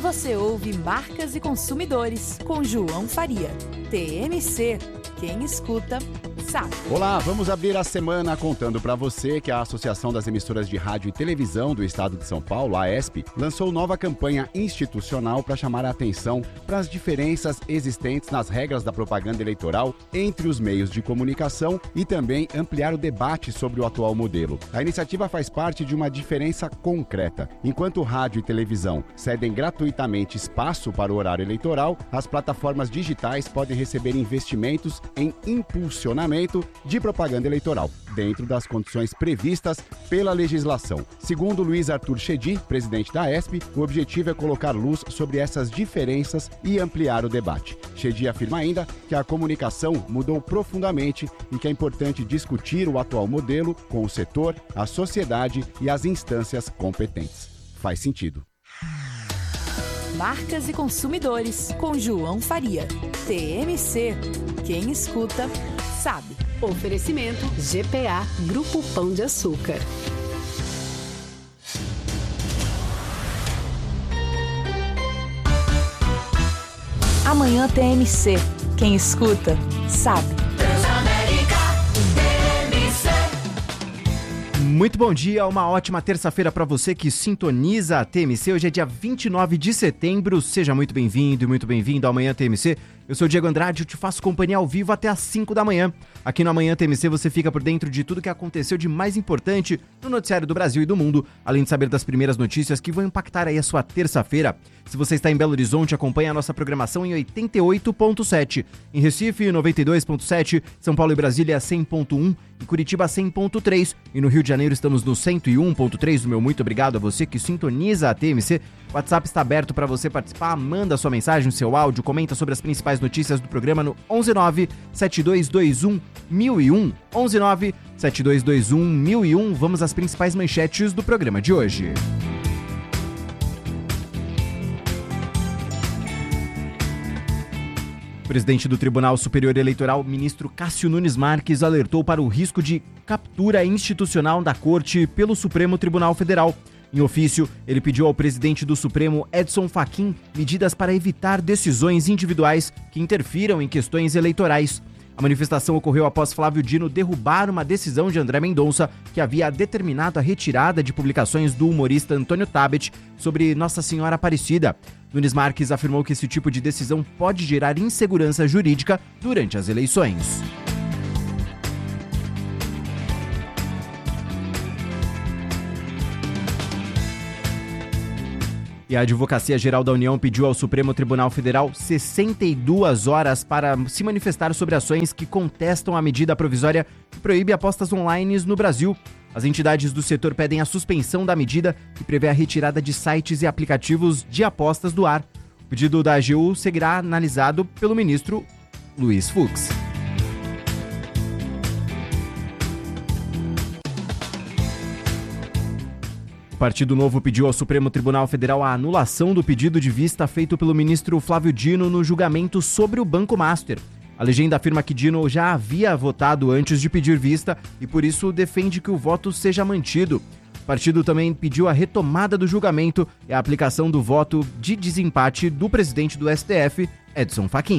você ouve Marcas e Consumidores, com João Faria. TMC, quem escuta, sabe. Olá, vamos abrir a semana contando para você que a Associação das Emissoras de Rádio e Televisão do Estado de São Paulo, a AESP, lançou nova campanha institucional para chamar a atenção para as diferenças existentes nas regras da propaganda eleitoral entre os meios de comunicação e também ampliar o debate sobre o atual modelo. A iniciativa faz parte de uma diferença concreta. Enquanto rádio e televisão cedem gratuitamente espaço para o horário eleitoral, as plataformas digitais podem receber investimentos em impulsionamento de propaganda eleitoral, dentro das condições previstas pela legislação. Segundo Luiz Arthur Chedi, presidente da AESP, o objetivo é colocar luz sobre essas diferenças e ampliar o debate. Chedi afirma ainda que a comunicação mudou profundamente e que é importante discutir o atual modelo com o setor, a sociedade e as instâncias competentes. Faz sentido. Marcas e Consumidores, com João Faria. TMC, quem escuta, sabe. Oferecimento GPA Grupo Pão de Açúcar. Amanhã TMC, quem escuta, sabe. Muito bom dia, uma ótima terça-feira para você que sintoniza a TMC. Hoje é dia 29 de setembro, seja muito bem-vindo e muito bem-vindo ao Amanhã TMC. Eu sou o Diego Andrade e eu te faço companhia ao vivo até às 5 da manhã. Aqui no Amanhã TMC você fica por dentro de tudo que aconteceu de mais importante no noticiário do Brasil e do mundo, além de saber das primeiras notícias que vão impactar aí a sua terça-feira. Se você está em Belo Horizonte, acompanhe a nossa programação em 88.7, em Recife 92.7, São Paulo e Brasília 100.1, em Curitiba 100.3 e no Rio de Janeiro estamos no 101.3. O meu muito obrigado a você que sintoniza a TMC. O WhatsApp está aberto para você participar, manda sua mensagem, seu áudio, comenta sobre as principais notícias do programa no 119-7221-1001, 119-7221-1001. Vamos às principais manchetes do programa de hoje. O presidente do Tribunal Superior Eleitoral, ministro Cássio Nunes Marques, alertou para o risco de captura institucional da Corte pelo Supremo Tribunal Federal. Em ofício, ele pediu ao presidente do Supremo, Edson Fachin, medidas para evitar decisões individuais que interfiram em questões eleitorais. A manifestação ocorreu após Flávio Dino derrubar uma decisão de André Mendonça, que havia determinado a retirada de publicações do humorista Antônio Tabet sobre Nossa Senhora Aparecida. Nunes Marques afirmou que esse tipo de decisão pode gerar insegurança jurídica durante as eleições. E a Advocacia Geral da União pediu ao Supremo Tribunal Federal 62 horas para se manifestar sobre ações que contestam a medida provisória que proíbe apostas online no Brasil. As entidades do setor pedem a suspensão da medida que prevê a retirada de sites e aplicativos de apostas do ar. O pedido da AGU seguirá analisado pelo ministro Luiz Fux. O Partido Novo pediu ao Supremo Tribunal Federal a anulação do pedido de vista feito pelo ministro Flávio Dino no julgamento sobre o Banco Master. A legenda afirma que Dino já havia votado antes de pedir vista e por isso defende que o voto seja mantido. O partido também pediu a retomada do julgamento e a aplicação do voto de desempate do presidente do STF, Edson Fachin.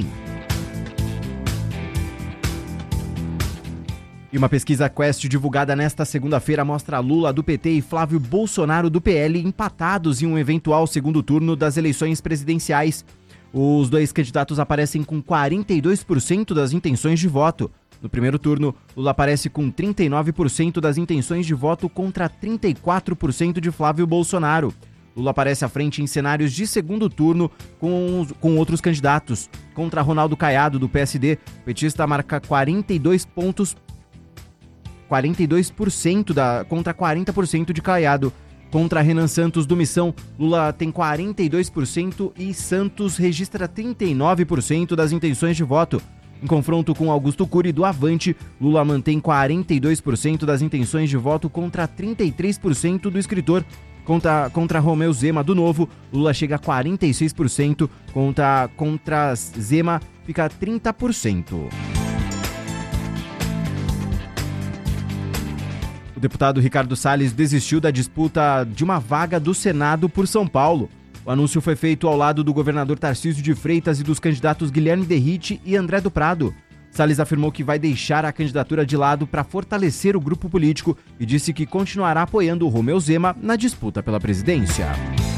E uma pesquisa Quest divulgada nesta segunda-feira mostra Lula do PT e Flávio Bolsonaro do PL empatados em um eventual segundo turno das eleições presidenciais. Os dois candidatos aparecem com 42% das intenções de voto. No primeiro turno, Lula aparece com 39% das intenções de voto contra 34% de Flávio Bolsonaro. Lula aparece à frente em cenários de segundo turno com outros candidatos. Contra Ronaldo Caiado, do PSD, o petista marca 42% contra 40% de Caiado. Contra Renan Santos, do Missão, Lula tem 42% e Santos registra 39% das intenções de voto. Em confronto com Augusto Cury, do Avante, Lula mantém 42% das intenções de voto contra 33% do escritor. Contra Romeu Zema, do Novo, Lula chega a 46%, contra Zema fica 30%. O deputado Ricardo Salles desistiu da disputa de uma vaga do Senado por São Paulo. O anúncio foi feito ao lado do governador Tarcísio de Freitas e dos candidatos Guilherme Derrite e André do Prado. Salles afirmou que vai deixar a candidatura de lado para fortalecer o grupo político e disse que continuará apoiando o Romeu Zema na disputa pela presidência.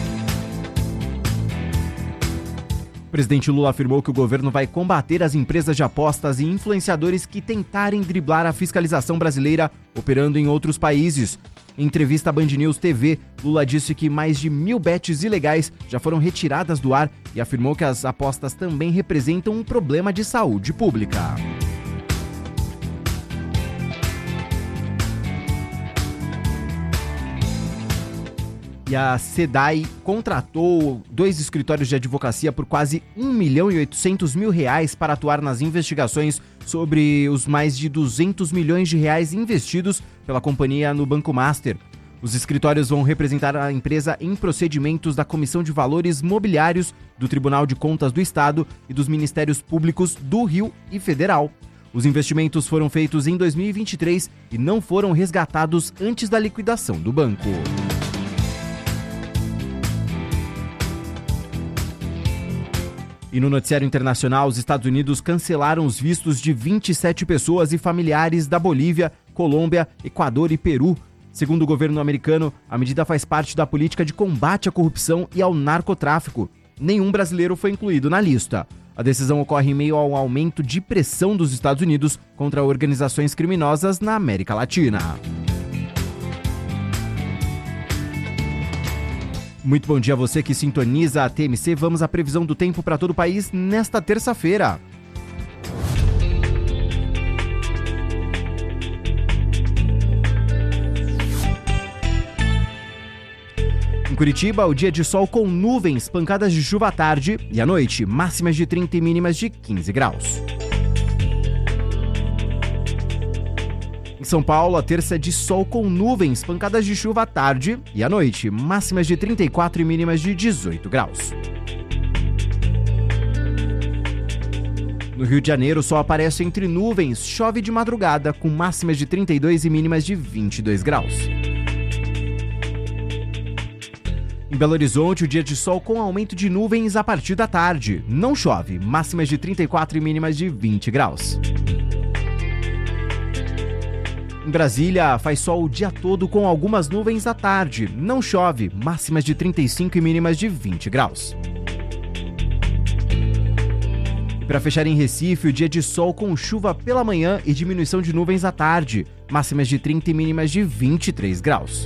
O presidente Lula afirmou que o governo vai combater as empresas de apostas e influenciadores que tentarem driblar a fiscalização brasileira operando em outros países. Em entrevista à Band News TV, Lula disse que mais de 1.000 bets ilegais já foram retiradas do ar e afirmou que as apostas também representam um problema de saúde pública. E a SEDAI contratou 2 escritórios de advocacia por quase R$1.800.000 para atuar nas investigações sobre os mais de R$200 milhões investidos pela companhia no Banco Master. Os escritórios vão representar a empresa em procedimentos da Comissão de Valores Mobiliários, do Tribunal de Contas do Estado e dos Ministérios Públicos do Rio e Federal. Os investimentos foram feitos em 2023 e não foram resgatados antes da liquidação do banco. E no noticiário internacional, os Estados Unidos cancelaram os vistos de 27 pessoas e familiares da Bolívia, Colômbia, Equador e Peru. Segundo o governo americano, a medida faz parte da política de combate à corrupção e ao narcotráfico. Nenhum brasileiro foi incluído na lista. A decisão ocorre em meio ao aumento de pressão dos Estados Unidos contra organizações criminosas na América Latina. Muito bom dia a você que sintoniza a TMC. Vamos à previsão do tempo para todo o país nesta terça-feira. Em Curitiba, o dia de sol com nuvens, pancadas de chuva à tarde e à noite, máximas de 30 e mínimas de 15 graus. Em São Paulo, a terça é de sol com nuvens, pancadas de chuva à tarde e à noite, máximas de 34 e mínimas de 18 graus. No Rio de Janeiro, o sol aparece entre nuvens, chove de madrugada, com máximas de 32 e mínimas de 22 graus. Em Belo Horizonte, o dia de sol com aumento de nuvens a partir da tarde. Não chove, máximas de 34 e mínimas de 20 graus. Em Brasília, faz sol o dia todo com algumas nuvens à tarde. Não chove, máximas de 35 e mínimas de 20 graus. E para fechar em Recife, o dia de sol com chuva pela manhã e diminuição de nuvens à tarde. Máximas de 30 e mínimas de 23 graus.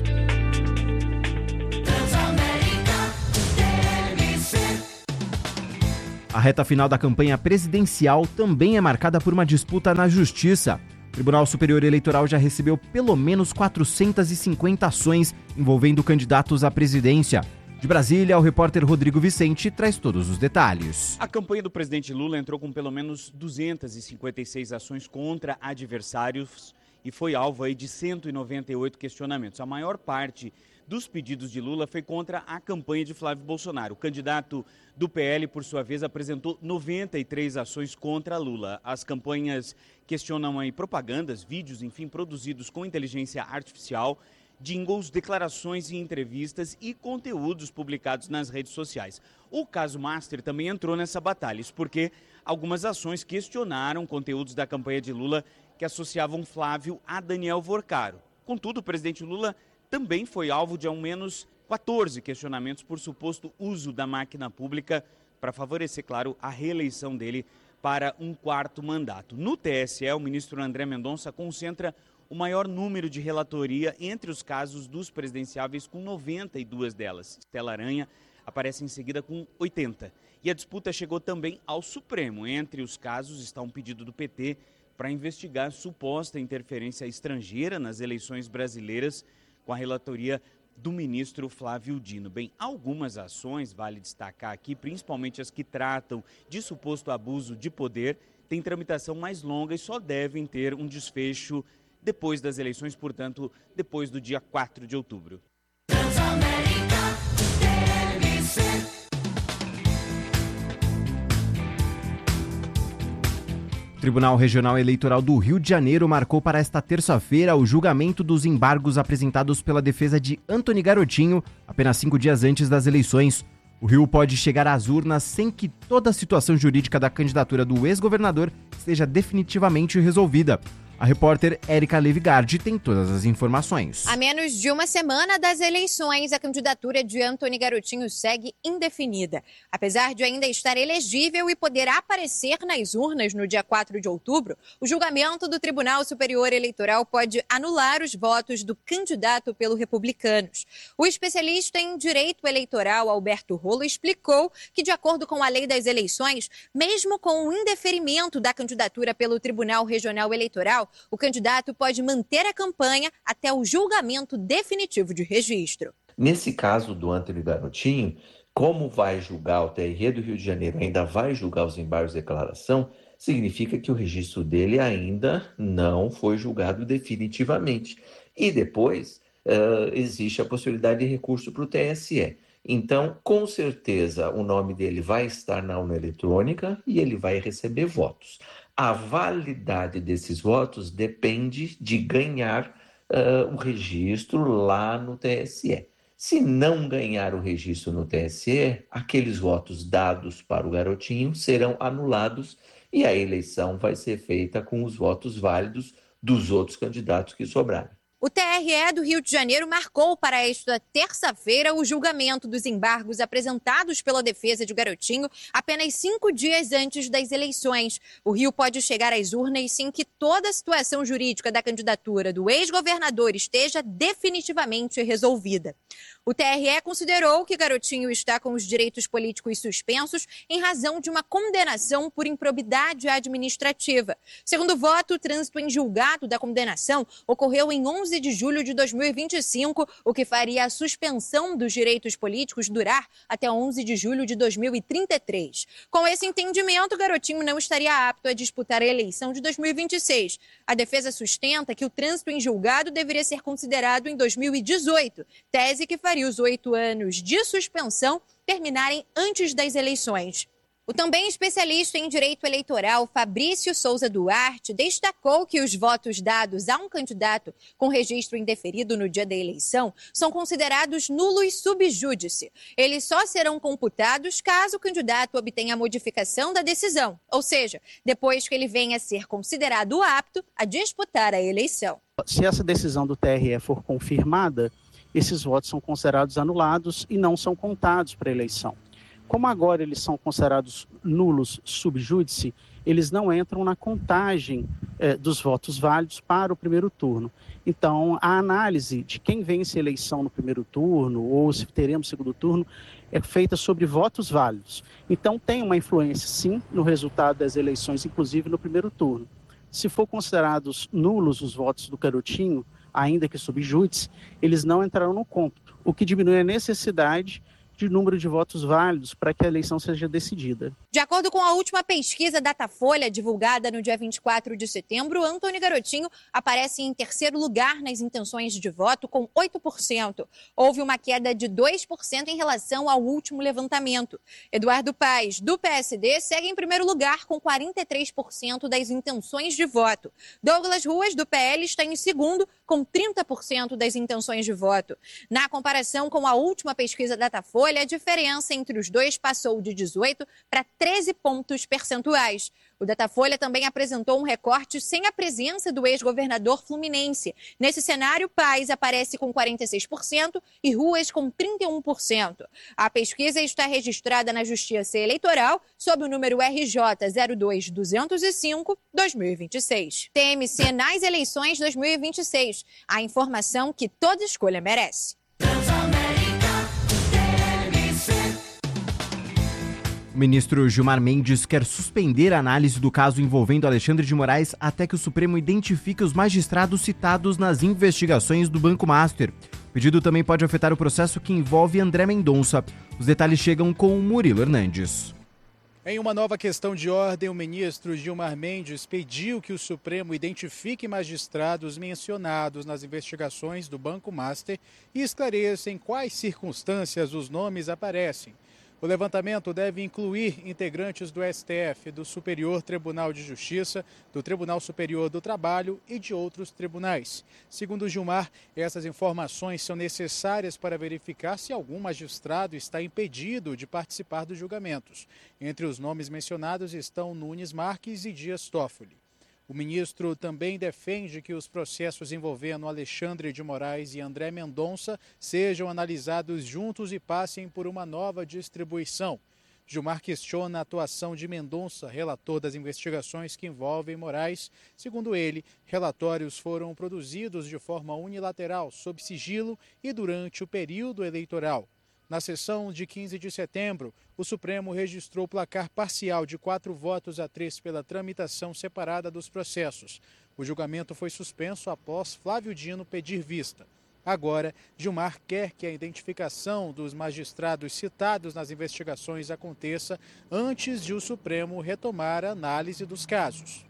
A reta final da campanha presidencial também é marcada por uma disputa na Justiça. O Tribunal Superior Eleitoral já recebeu pelo menos 450 ações envolvendo candidatos à presidência. De Brasília, o repórter Rodrigo Vicente traz todos os detalhes. A campanha do presidente Lula entrou com pelo menos 256 ações contra adversários e foi alvo aí de 198 questionamentos. A maior parte dos pedidos de Lula foi contra a campanha de Flávio Bolsonaro. O candidato do PL, por sua vez, apresentou 93 ações contra Lula. As campanhas questionam aí propagandas, vídeos, enfim, produzidos com inteligência artificial, jingles, declarações e entrevistas e conteúdos publicados nas redes sociais. O caso Master também entrou nessa batalha, isso porque algumas ações questionaram conteúdos da campanha de Lula que associavam Flávio a Daniel Vorcaro. Contudo, o presidente Lula também foi alvo de ao menos 14 questionamentos por suposto uso da máquina pública para favorecer, claro, a reeleição dele para um 4º mandato. No TSE, o ministro André Mendonça concentra o maior número de relatoria entre os casos dos presidenciáveis, com 92 delas. Stella Aranha aparece em seguida com 80. E a disputa chegou também ao Supremo. Entre os casos está um pedido do PT para investigar suposta interferência estrangeira nas eleições brasileiras, com a relatoria do ministro Flávio Dino. Bem, algumas ações, vale destacar aqui, principalmente as que tratam de suposto abuso de poder, têm tramitação mais longa e só devem ter um desfecho depois das eleições, portanto, depois do dia 4 de outubro. O Tribunal Regional Eleitoral do Rio de Janeiro marcou para esta terça-feira o julgamento dos embargos apresentados pela defesa de Antony Garotinho apenas 5 dias antes das eleições. O Rio pode chegar às urnas sem que toda a situação jurídica da candidatura do ex-governador esteja definitivamente resolvida. A repórter Érica Levigardi tem todas as informações. A menos de uma semana das eleições, a candidatura de Antony Garotinho segue indefinida. Apesar de ainda estar elegível e poder aparecer nas urnas no dia 4 de outubro, o julgamento do Tribunal Superior Eleitoral pode anular os votos do candidato pelo Republicanos. O especialista em direito eleitoral, Alberto Rolo, explicou que, de acordo com a lei das eleições, mesmo com o indeferimento da candidatura pelo Tribunal Regional Eleitoral, o candidato pode manter a campanha até o julgamento definitivo de registro. Nesse caso do Antony Garotinho, como vai julgar o TRE do Rio de Janeiro, ainda vai julgar os embargos de declaração, significa que o registro dele ainda não foi julgado definitivamente. E depois existe a possibilidade de recurso para o TSE. Então, com certeza, o nome dele vai estar na urna eletrônica e ele vai receber votos. A validade desses votos depende de ganhar o registro lá no TSE. Se não ganhar o registro no TSE, aqueles votos dados para o Garotinho serão anulados e a eleição vai ser feita com os votos válidos dos outros candidatos que sobrarem. O TRE do Rio de Janeiro marcou para esta terça-feira o julgamento dos embargos apresentados pela defesa de Garotinho apenas 5 dias antes das eleições. O Rio pode chegar às urnas sem que toda a situação jurídica da candidatura do ex-governador esteja definitivamente resolvida. O TRE considerou que Garotinho está com os direitos políticos suspensos em razão de uma condenação por improbidade administrativa. Segundo o voto, o trânsito em julgado da condenação ocorreu em 11 de julho de 2025, o que faria a suspensão dos direitos políticos durar até 11 de julho de 2033. Com esse entendimento, Garotinho não estaria apto a disputar a eleição de 2026. A defesa sustenta que o trânsito em julgado deveria ser considerado em 2018, tese que faria os 8 anos de suspensão terminarem antes das eleições. O também especialista em direito eleitoral, Fabrício Souza Duarte, destacou que os votos dados a um candidato com registro indeferido no dia da eleição são considerados nulos sub júdice. Eles só serão computados caso o candidato obtenha a modificação da decisão, ou seja, depois que ele venha a ser considerado apto a disputar a eleição. Se essa decisão do TRE for confirmada, esses votos são considerados anulados e não são contados para a eleição. Como agora eles são considerados nulos sub júdice, eles não entram na contagem dos votos válidos para o primeiro turno. Então, a análise de quem vence a eleição no primeiro turno ou se teremos segundo turno é feita sobre votos válidos. Então, tem uma influência, sim, no resultado das eleições, inclusive no primeiro turno. Se for considerados nulos os votos do Garotinho, ainda que sub júdice, eles não entrarão no cômputo, o que diminui a necessidade de número de votos válidos para que a eleição seja decidida. De acordo com a última pesquisa Datafolha, divulgada no dia 24 de setembro, Antony Garotinho aparece em terceiro lugar nas intenções de voto, com 8%. Houve uma queda de 2% em relação ao último levantamento. Eduardo Paes, do PSD, segue em primeiro lugar, com 43% das intenções de voto. Douglas Ruas, do PL, está em segundo, com 30% das intenções de voto. Na comparação com a última pesquisa Datafolha, a diferença entre os dois passou de 18 para 13 pontos percentuais. O Datafolha também apresentou um recorte sem a presença do ex-governador fluminense. Nesse cenário, Paes aparece com 46% e Ruas com 31%. A pesquisa está registrada na Justiça Eleitoral sob o número RJ 02205-2026. TMC nas eleições 2026. A informação que toda escolha merece. O ministro Gilmar Mendes quer suspender a análise do caso envolvendo Alexandre de Moraes até que o Supremo identifique os magistrados citados nas investigações do Banco Master. O pedido também pode afetar o processo que envolve André Mendonça. Os detalhes chegam com Murilo Hernandes. Em uma nova questão de ordem, o ministro Gilmar Mendes pediu que o Supremo identifique magistrados mencionados nas investigações do Banco Master e esclareça em quais circunstâncias os nomes aparecem. O levantamento deve incluir integrantes do STF, do Superior Tribunal de Justiça, do Tribunal Superior do Trabalho e de outros tribunais. Segundo Gilmar, essas informações são necessárias para verificar se algum magistrado está impedido de participar dos julgamentos. Entre os nomes mencionados estão Nunes Marques e Dias Toffoli. O ministro também defende que os processos envolvendo Alexandre de Moraes e André Mendonça sejam analisados juntos e passem por uma nova distribuição. Gilmar questiona a atuação de Mendonça, relator das investigações que envolvem Moraes. Segundo ele, relatórios foram produzidos de forma unilateral, sob sigilo e durante o período eleitoral. Na sessão de 15 de setembro, o Supremo registrou placar parcial de 4-3 pela tramitação separada dos processos. O julgamento foi suspenso após Flávio Dino pedir vista. Agora, Gilmar quer que a identificação dos magistrados citados nas investigações aconteça antes de o Supremo retomar a análise dos casos.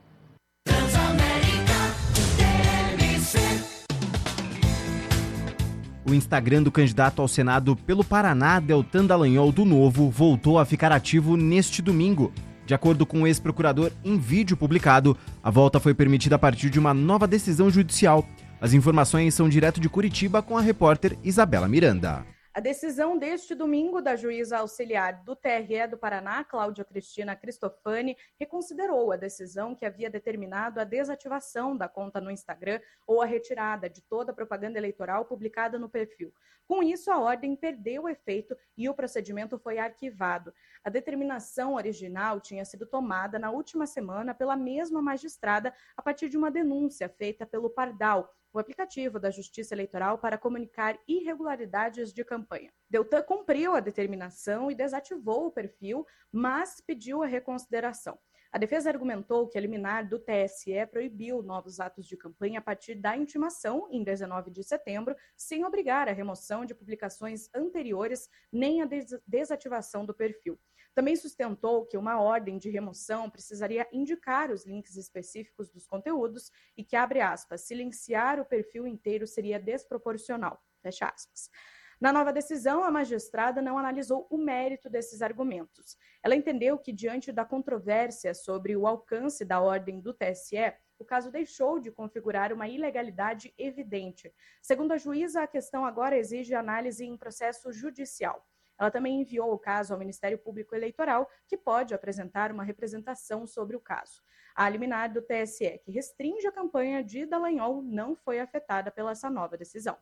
O Instagram do candidato ao Senado pelo Paraná, Deltan Dallagnol do Novo, voltou a ficar ativo neste domingo. De acordo com o ex-procurador em vídeo publicado, a volta foi permitida a partir de uma nova decisão judicial. As informações são direto de Curitiba com a repórter Isabela Miranda. A decisão deste domingo da juíza auxiliar do TRE do Paraná, Cláudia Cristina Cristofani, reconsiderou a decisão que havia determinado a desativação da conta no Instagram ou a retirada de toda a propaganda eleitoral publicada no perfil. Com isso, a ordem perdeu efeito e o procedimento foi arquivado. A determinação original tinha sido tomada na última semana pela mesma magistrada a partir de uma denúncia feita pelo Pardal, o aplicativo da Justiça Eleitoral para comunicar irregularidades de campanha. Deltan cumpriu a determinação e desativou o perfil, mas pediu a reconsideração. A defesa argumentou que a liminar do TSE proibiu novos atos de campanha a partir da intimação, em 19 de setembro, sem obrigar a remoção de publicações anteriores nem a desativação do perfil. Também sustentou que uma ordem de remoção precisaria indicar os links específicos dos conteúdos e que, abre aspas, silenciar o perfil inteiro seria desproporcional, fecha aspas. Na nova decisão, a magistrada não analisou o mérito desses argumentos. Ela entendeu que, diante da controvérsia sobre o alcance da ordem do TSE, o caso deixou de configurar uma ilegalidade evidente. Segundo a juíza, a questão agora exige análise em processo judicial. Ela também enviou o caso ao Ministério Público Eleitoral, que pode apresentar uma representação sobre o caso. A liminar do TSE, que restringe a campanha de Dallagnol, não foi afetada pela essa nova decisão.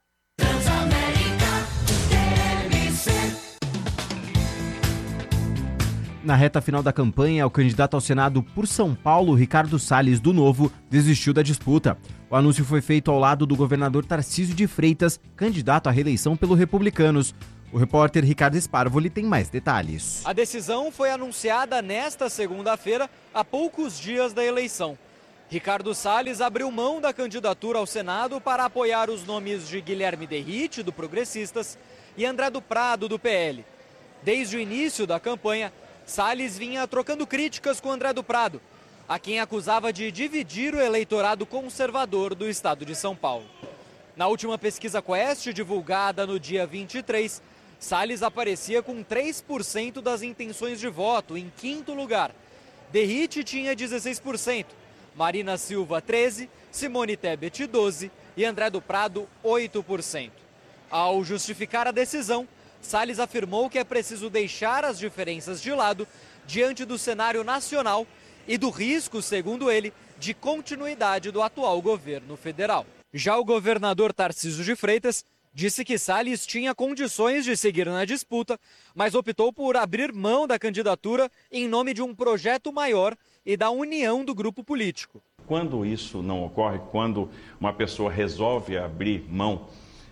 Na reta final da campanha, o candidato ao Senado por São Paulo, Ricardo Salles, do Novo, desistiu da disputa. O anúncio foi feito ao lado do governador Tarcísio de Freitas, candidato à reeleição pelo Republicanos. O repórter Ricardo Sparvoli tem mais detalhes. A decisão foi anunciada nesta segunda-feira, a poucos dias da eleição. Ricardo Salles abriu mão da candidatura ao Senado para apoiar os nomes de Guilherme Derrite, do Progressistas, e André do Prado, do PL. Desde o início da campanha, Salles vinha trocando críticas com André do Prado, a quem acusava de dividir o eleitorado conservador do estado de São Paulo. Na última pesquisa Quest, divulgada no dia 23, Salles aparecia com 3% das intenções de voto, em quinto lugar. Derrite tinha 16%, Marina Silva 13%, Simone Tebet 12% e André do Prado 8%. Ao justificar a decisão, Salles afirmou que é preciso deixar as diferenças de lado diante do cenário nacional e do risco, segundo ele, de continuidade do atual governo federal. Já o governador Tarcísio de Freitas disse que Salles tinha condições de seguir na disputa, mas optou por abrir mão da candidatura em nome de um projeto maior e da união do grupo político. Quando isso não ocorre, quando uma pessoa resolve abrir mão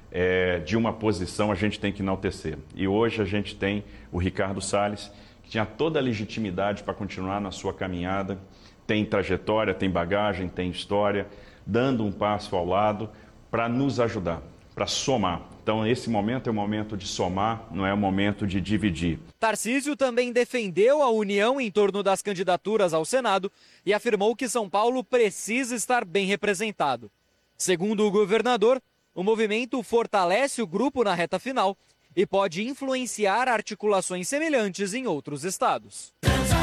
de uma posição, a gente tem que enaltecer. E hoje a gente tem o Ricardo Salles, que tinha toda a legitimidade para continuar na sua caminhada, tem trajetória, tem bagagem, tem história, dando um passo ao lado para nos ajudar, para somar. Então, esse momento é o momento de somar, não é o momento de dividir. Tarcísio também defendeu a união em torno das candidaturas ao Senado e afirmou que São Paulo precisa estar bem representado. Segundo o governador, o movimento fortalece o grupo na reta final e pode influenciar articulações semelhantes em outros estados.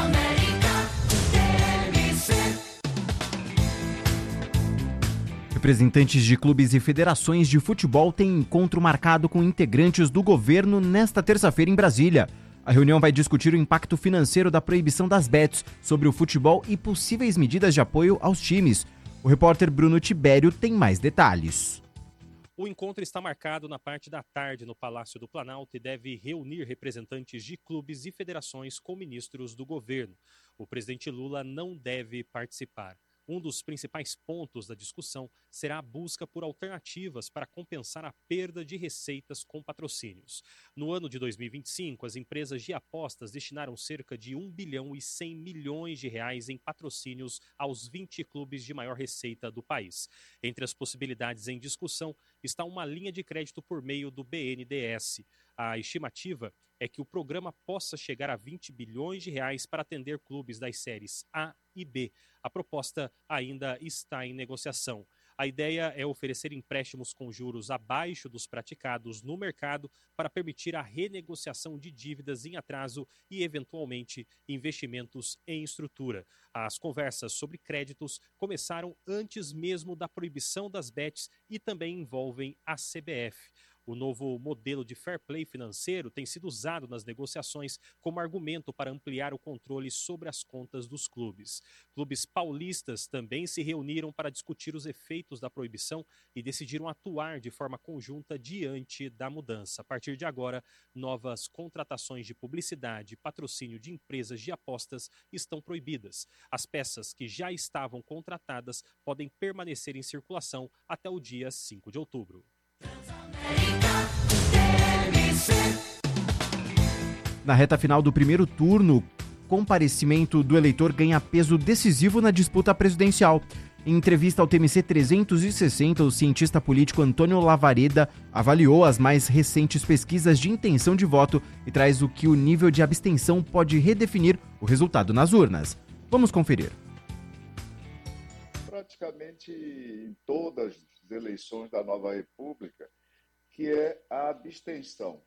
Representantes de clubes e federações de futebol têm encontro marcado com integrantes do governo nesta terça-feira em Brasília. A reunião vai discutir o impacto financeiro da proibição das bets sobre o futebol e possíveis medidas de apoio aos times. O repórter Bruno Tibério tem mais detalhes. O encontro está marcado na parte da tarde no Palácio do Planalto e deve reunir representantes de clubes e federações com ministros do governo. O presidente Lula não deve participar. Um dos principais pontos da discussão será a busca por alternativas para compensar a perda de receitas com patrocínios. No ano de 2025, as empresas de apostas destinaram cerca de 1 bilhão e 100 milhões de reais em patrocínios aos 20 clubes de maior receita do país. Entre as possibilidades em discussão está uma linha de crédito por meio do BNDES. A estimativa é que o programa possa chegar a 20 bilhões de reais para atender clubes das séries A e B. A proposta ainda está em negociação. A ideia é oferecer empréstimos com juros abaixo dos praticados no mercado para permitir a renegociação de dívidas em atraso e, eventualmente, investimentos em estrutura. As conversas sobre créditos começaram antes mesmo da proibição das bets e também envolvem a CBF. O novo modelo de fair play financeiro tem sido usado nas negociações como argumento para ampliar o controle sobre as contas dos clubes. Clubes paulistas também se reuniram para discutir os efeitos da proibição e decidiram atuar de forma conjunta diante da mudança. A partir de agora, novas contratações de publicidade e patrocínio de empresas de apostas estão proibidas. As peças que já estavam contratadas podem permanecer em circulação até o dia 5 de outubro. Na reta final do primeiro turno, comparecimento do eleitor ganha peso decisivo na disputa presidencial. Em entrevista ao TMC 360, o cientista político Antônio Lavareda avaliou as mais recentes pesquisas de intenção de voto e traz o que o nível de abstenção pode redefinir o resultado nas urnas. Vamos conferir. Praticamente em todas as eleições da nova república, que é a abstenção.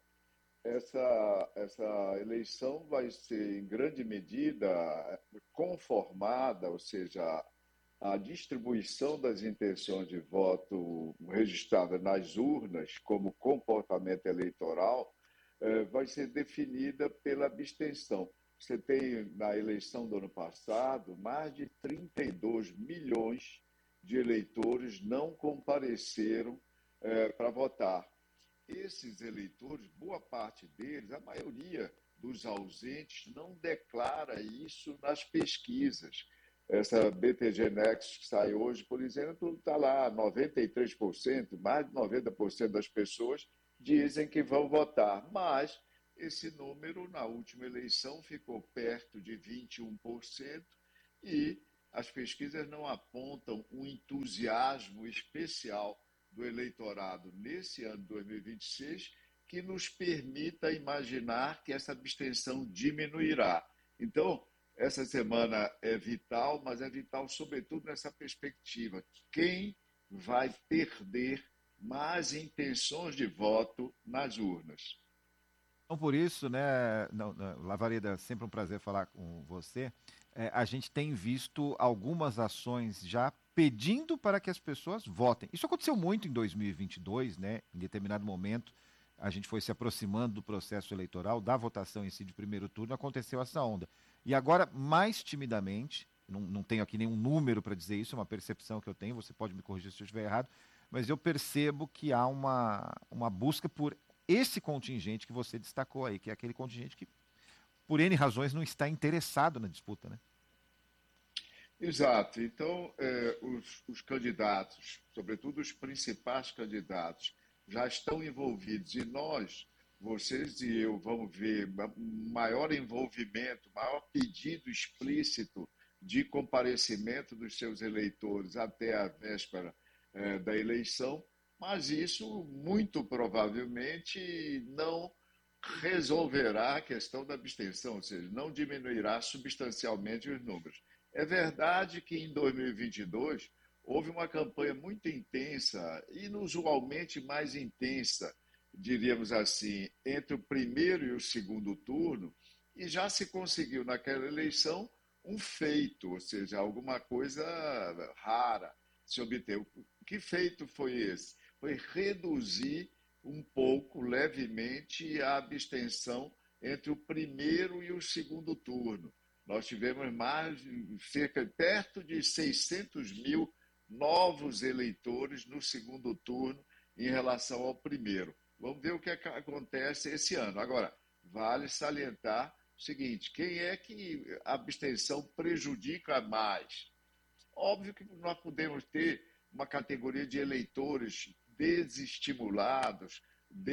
Essa eleição vai ser, em grande medida, conformada, ou seja, a distribuição das intenções de voto registrada nas urnas como comportamento eleitoral vai ser definida pela abstenção. Você tem, na eleição do ano passado, mais de 32 milhões de eleitores não compareceram para votar. Esses eleitores, boa parte deles, a maioria dos ausentes, não declara isso nas pesquisas. Essa BTG Nexus que sai hoje, por exemplo, está lá, 93%, mais de 90% das pessoas dizem que vão votar, mas esse número, na última eleição, ficou perto de 21% e as pesquisas não apontam um entusiasmo especial do eleitorado nesse ano de 2026 que nos permita imaginar que essa abstenção diminuirá. Então, essa semana é vital, mas é vital sobretudo nessa perspectiva. Quem vai perder mais intenções de voto nas urnas? Então, por isso, né, Lavareda, sempre um prazer falar com você. A gente tem visto algumas ações já pedindo para que as pessoas votem. Isso aconteceu muito em 2022, né? Em determinado momento, a gente foi se aproximando do processo eleitoral, da votação em si de primeiro turno, aconteceu essa onda. E agora, mais timidamente, não tenho aqui nenhum número para dizer isso, é uma percepção que eu tenho, você pode me corrigir se eu estiver errado, mas eu percebo que há uma busca por esse contingente que você destacou aí, que é aquele contingente que, por N razões, não está interessado na disputa, né? Exato. Então, os candidatos, sobretudo os principais candidatos, já estão envolvidos e nós, vocês e eu, vamos ver maior envolvimento, maior pedido explícito de comparecimento dos seus eleitores até a véspera da eleição, mas isso muito provavelmente não resolverá a questão da abstenção, ou seja, não diminuirá substancialmente os números. É verdade que em 2022 houve uma campanha muito intensa, inusualmente mais intensa, diríamos assim, entre o primeiro e o segundo turno, e já se conseguiu naquela eleição um feito, ou seja, alguma coisa rara se obteve. Que feito foi esse? Foi reduzir um pouco, levemente, a abstenção entre o primeiro e o segundo turno. Nós tivemos perto de 600 mil novos eleitores no segundo turno em relação ao primeiro. Vamos ver o que acontece esse ano. Agora, vale salientar o seguinte, quem é que a abstenção prejudica mais? Óbvio que nós podemos ter uma categoria de eleitores desestimulados,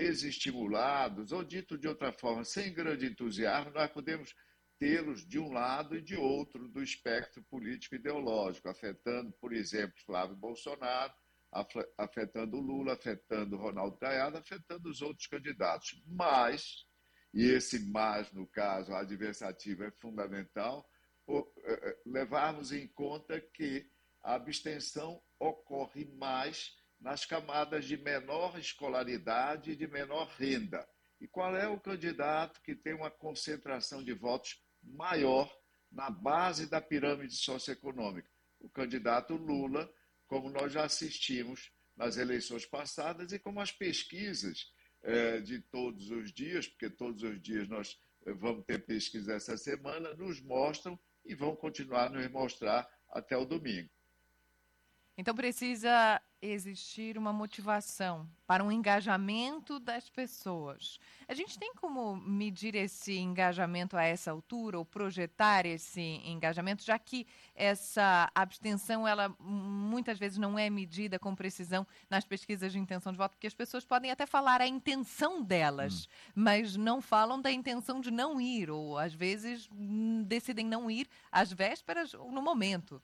ou dito de outra forma, sem grande entusiasmo, nós podemos tê-los de um lado e de outro do espectro político ideológico, afetando, por exemplo, Flávio Bolsonaro, afetando Lula, afetando Ronaldo Caiado, afetando os outros candidatos. Mas, e esse mais, no caso, adversativo, é fundamental, levarmos em conta que a abstenção ocorre mais nas camadas de menor escolaridade e de menor renda. E qual é o candidato que tem uma concentração de votos maior na base da pirâmide socioeconômica? O candidato Lula, como nós já assistimos nas eleições passadas e como as pesquisas de todos os dias, porque todos os dias nós vamos ter pesquisa essa semana, nos mostram e vão continuar a nos mostrar até o domingo. Então precisa existir uma motivação para um engajamento das pessoas. A gente tem como medir esse engajamento a essa altura ou projetar esse engajamento, já que essa abstenção ela muitas vezes não é medida com precisão nas pesquisas de intenção de voto, porque as pessoas podem até falar a intenção delas, mas não falam da intenção de não ir, ou às vezes decidem não ir às vésperas ou no momento.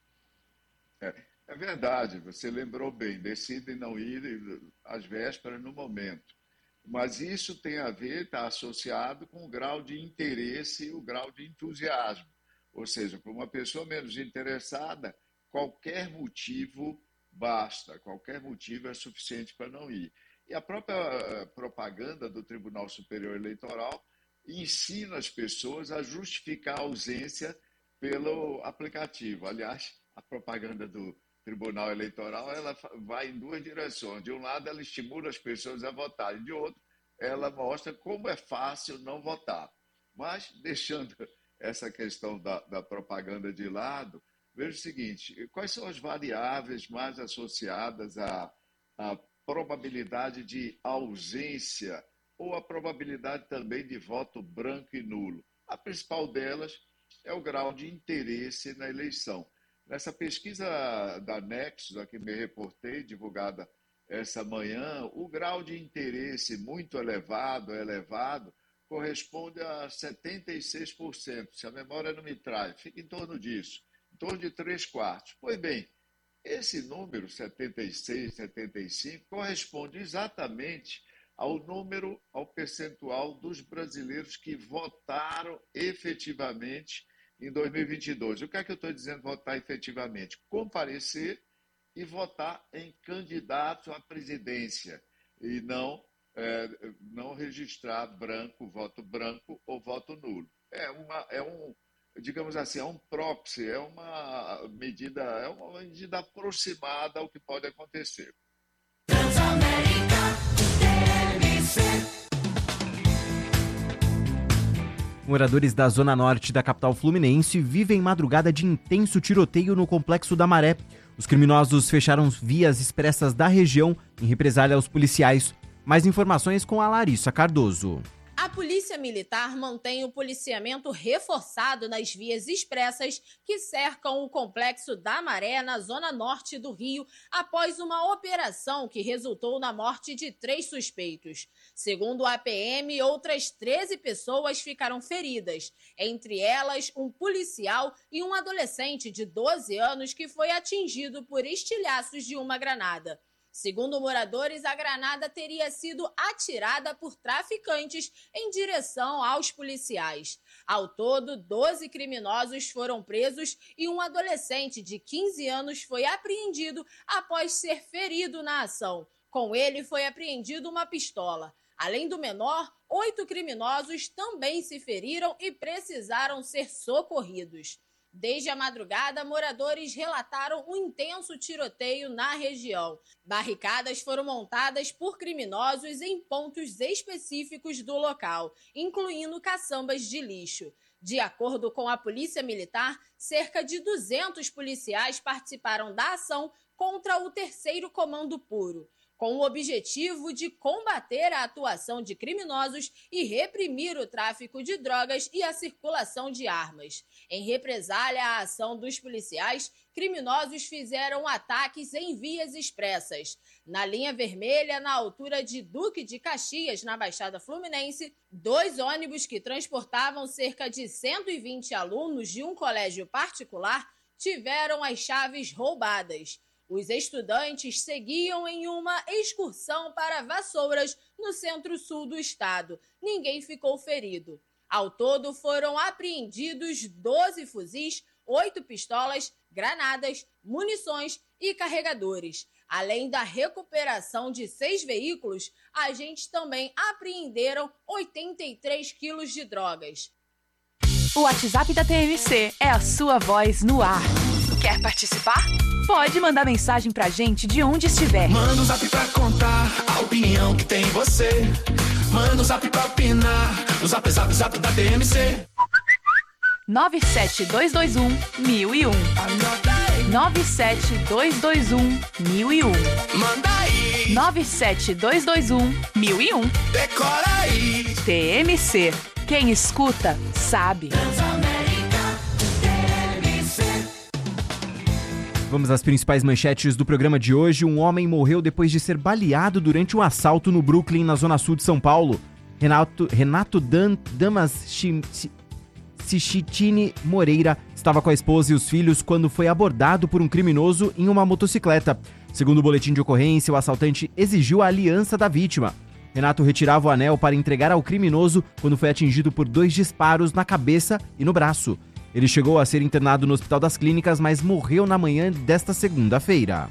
É verdade, você lembrou bem, decidem não ir às vésperas no momento. Mas isso tem a ver, está associado com o grau de interesse e o grau de entusiasmo. Ou seja, para uma pessoa menos interessada, qualquer motivo basta, qualquer motivo é suficiente para não ir. E a própria propaganda do Tribunal Superior Eleitoral ensina as pessoas a justificar a ausência pelo aplicativo. Aliás, a propaganda do Tribunal Eleitoral, ela vai em duas direções. De um lado, ela estimula as pessoas a votarem. De outro, ela mostra como é fácil não votar. Mas, deixando essa questão da propaganda de lado, veja o seguinte, quais são as variáveis mais associadas à probabilidade de ausência ou a probabilidade também de voto branco e nulo? A principal delas é o grau de interesse na eleição. Nessa pesquisa da Nexus, a que me reportei, divulgada essa manhã, o grau de interesse muito elevado, corresponde a 76%. Se a memória não me trai, fica em torno disso, em torno de 3/4. Pois bem, esse número, 76, 75, corresponde exatamente ao percentual dos brasileiros que votaram efetivamente em 2022. O que é que eu estou dizendo votar efetivamente? Comparecer e votar em candidato à presidência e não registrar voto branco ou voto nulo. Digamos assim, é um proxy, é uma medida aproximada ao que pode acontecer. Moradores da zona norte da capital fluminense vivem madrugada de intenso tiroteio no Complexo da Maré. Os criminosos fecharam vias expressas da região em represália aos policiais. Mais informações com a Larissa Cardoso. A Polícia Militar mantém o policiamento reforçado nas vias expressas que cercam o Complexo da Maré, na zona norte do Rio, após uma operação que resultou na morte de 3 suspeitos. Segundo a PM, outras 13 pessoas ficaram feridas, entre elas um policial e um adolescente de 12 anos que foi atingido por estilhaços de uma granada. Segundo moradores, a granada teria sido atirada por traficantes em direção aos policiais. Ao todo, 12 criminosos foram presos e um adolescente de 15 anos foi apreendido após ser ferido na ação. Com ele foi apreendida uma pistola. Além do menor, 8 criminosos também se feriram e precisaram ser socorridos. Desde a madrugada, moradores relataram um intenso tiroteio na região. Barricadas foram montadas por criminosos em pontos específicos do local, incluindo caçambas de lixo. De acordo com a Polícia Militar, cerca de 200 policiais participaram da ação contra o 3º Comando Puro, com o objetivo de combater a atuação de criminosos e reprimir o tráfico de drogas e a circulação de armas. Em represália à ação dos policiais, criminosos fizeram ataques em vias expressas. Na linha vermelha, na altura de Duque de Caxias, na Baixada Fluminense, 2 ônibus que transportavam cerca de 120 alunos de um colégio particular tiveram as chaves roubadas. Os estudantes seguiam em uma excursão para Vassouras, no centro-sul do estado. Ninguém ficou ferido. Ao todo, foram apreendidos 12 fuzis, 8 pistolas, granadas, munições e carregadores. Além da recuperação de 6 veículos, agentes também apreenderam 83 quilos de drogas. O WhatsApp da TMC é a sua voz no ar. Quer participar? Pode mandar mensagem pra gente de onde estiver. Manda um zap pra contar a opinião que tem você. Manda um zap pra opinar no zap da TMC. 97221-1001. 97221-1001. Manda aí. 97221-1001. Decora aí. TMC. Quem escuta, sabe. Vamos às principais manchetes do programa de hoje. Um homem morreu depois de ser baleado durante um assalto no Brooklyn, na zona sul de São Paulo. Renato Damaschitini Moreira estava com a esposa e os filhos quando foi abordado por um criminoso em uma motocicleta. Segundo o boletim de ocorrência, o assaltante exigiu a aliança da vítima. Renato retirava o anel para entregar ao criminoso quando foi atingido por 2 disparos na cabeça e no braço. Ele chegou a ser internado no Hospital das Clínicas, mas morreu na manhã desta segunda-feira.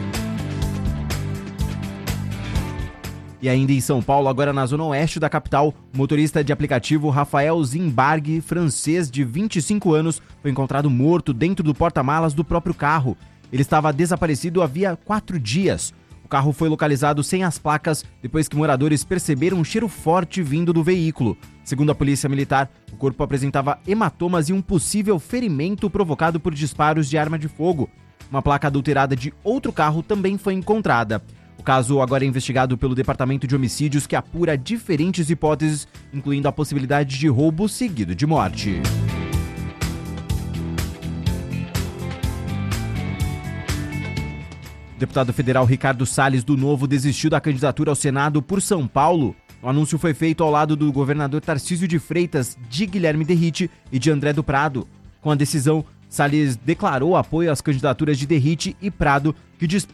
E ainda em São Paulo, agora na zona oeste da capital, o motorista de aplicativo Rafael Zimbarg, francês de 25 anos, foi encontrado morto dentro do porta-malas do próprio carro. Ele estava desaparecido havia 4 dias. O carro foi localizado sem as placas depois que moradores perceberam um cheiro forte vindo do veículo. Segundo a Polícia Militar, o corpo apresentava hematomas e um possível ferimento provocado por disparos de arma de fogo. Uma placa adulterada de outro carro também foi encontrada. O caso agora é investigado pelo Departamento de Homicídios, que apura diferentes hipóteses, incluindo a possibilidade de roubo seguido de morte. O deputado federal Ricardo Salles, do Novo, desistiu da candidatura ao Senado por São Paulo. O anúncio foi feito ao lado do governador Tarcísio de Freitas, de Guilherme Derrite e de André do Prado. Com a decisão, Salles declarou apoio às candidaturas de Derrite e Prado, que disputam